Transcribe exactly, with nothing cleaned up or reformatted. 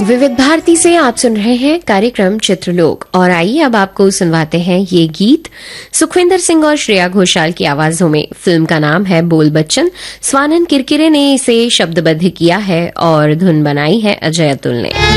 विविध भारती से आप सुन रहे हैं कार्यक्रम चित्रलोक और आइए अब आपको सुनवाते हैं ये गीत सुखविंदर सिंह और श्रेया घोषाल की आवाजों में। फिल्म का नाम है बोल बच्चन। स्वानंद किरकिरे ने इसे शब्दबद्ध किया है और धुन बनाई है अजय अतुल ने।